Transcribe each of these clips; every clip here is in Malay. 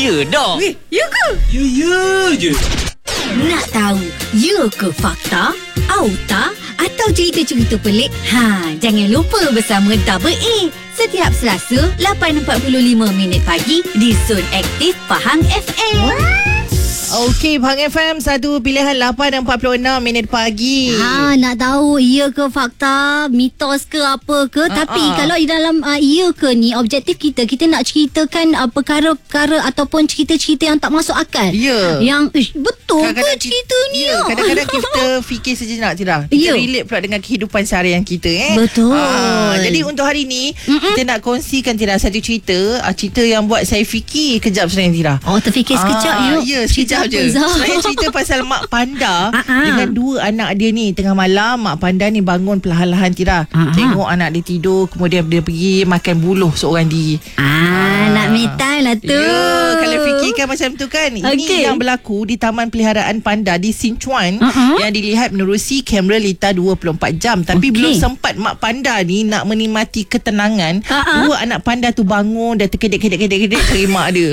Ya dah. Ya ke? Ya je. Nak tahu, ya ke fakta? Auta atau cerita-cerita pelik? Jangan lupa bersama Double A. Setiap Selasa, 8.45 pagi di Zon Aktif Pahang FM. Okey, Pahang FM, satu pilihan 8.46 pagi. Nak tahu ya ke fakta, mitos ke apa ke. Tapi kalau di dalam ya ke ni, objektif kita nak ceritakan perkara-perkara ataupun cerita-cerita yang tak masuk akal. Ya. Yang betul Kadang-kadang ke cerita ni? Ya, kadang-kadang kita fikir sejenak Tira. Kita relate pula dengan kehidupan seharian kita. Betul. Jadi untuk hari ni kita nak kongsikan Tira satu cerita. Cerita yang buat saya fikir kejap sebenarnya Tira. Terfikir sekejap yuk. Ya, sekejap je. Saya cerita pasal mak panda dengan dua anak dia ni. Tengah malam mak panda ni bangun perlahan-lahan Tira. Tengok anak dia tidur, kemudian dia pergi makan buluh seorang diri. Nak me time lah tu. Ya, kalau fikirkan macam tu kan. Ini yang berlaku di Taman Peliharaan Panda di Sichuan yang dilihat menerusi kamera lita 24 jam. Tapi belum sempat mak panda ni nak menikmati ketenangan, dua anak panda tu bangun dan terkedek-kedek cari mak dia.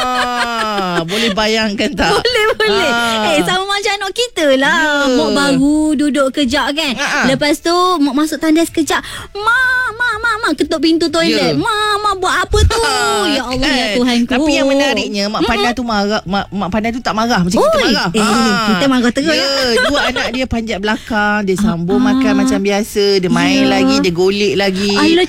Boleh bayangkan tak? Boleh. Sama macam anak kita lah. Mak baru duduk kejap kan. Lepas tu mak masuk tandas kejap. Mak ketuk pintu toilet. Mak buat apa tu? Ya Allah, ya Tuhanku. Tapi yang menariknya mak panda tu marah. Mak panda tu tak marah macam kita marah. Kita marah terus. Dua anak dia panjat belakang, dia sambung makan macam biasa, dia main lagi, dia golek lagi. Alah,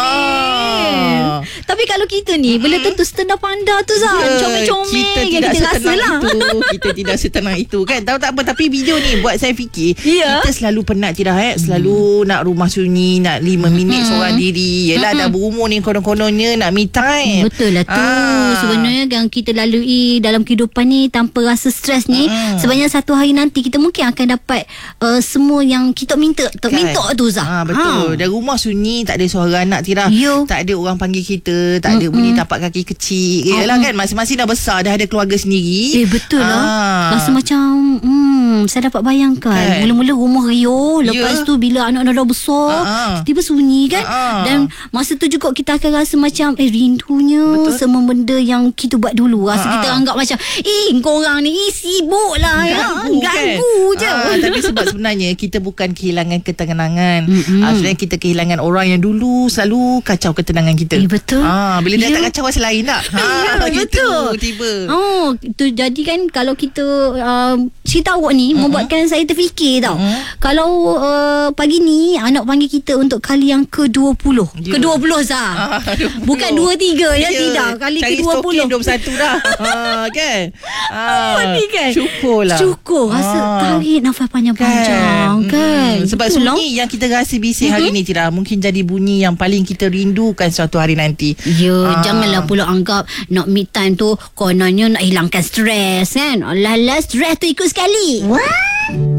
comel. Tapi kalau kita ni belum tentu setenang panda tu Zan. Comel-comel. Kita tidak setenang itu. Kita tidak setenang itu kan. Tahu tak apa. Tapi video ni buat saya fikir, kita selalu penat tidak selalu nak rumah sunyi, nak 5 minit seorang diri. Yelah dah berumur ni, konon-kononnya nak me time. Betul lah tu. Sebenarnya yang kita lalui dalam kehidupan ni tanpa rasa stres ni, sebenarnya satu hari nanti kita mungkin akan dapat semua yang kita minta. Minta tu Zah. Betul. Dan rumah sunyi, tak ada suara anak Tira. Tak ada orang panggil kita, tak ada bunyi tapak kaki kecil. Yelah kan, masing-masing dah besar, dah ada keluarga sendiri. Betul lah. Rasa macam saya dapat bayangkan mula-mula rumah riuh, lepas tu bila anak-anak dah besar, tiba-tiba sunyi kan. Dan masa tu juga kita akan rasa macam rindunya semua benda yang kita buat dulu. Rasa kita anggap macam korang ni sibuk lah, ganggu je. Tapi sebab sebenarnya kita bukan kehilangan ketenangan. Sebenarnya kita kehilangan orang yang dulu selalu kacau ketenangan kita. Betul. Bila dia tak kacau orang lain tak? Betul. Tiba. Tu jadi kan kalau kita cerita awak ni membuatkan saya terfikir tau. Kalau pagi ni anak panggil kita untuk kali yang ke-20. Ke-20 Zah. Bukan 23 ya, tidak. Kali ke-20. Cari 21 dah. Kan? Ni kan. Syukur. Rasa tarik nafas panjang-panjang kan. Sebab sunyi yang kita rasa bising hari ni Tira, mungkin jadi bunyi yang paling kita rindukan suatu hari nanti. Janganlah pula anggap nak me time tu kononnya nak hilangkan stres kan. Alah, stres tu ikut sekali.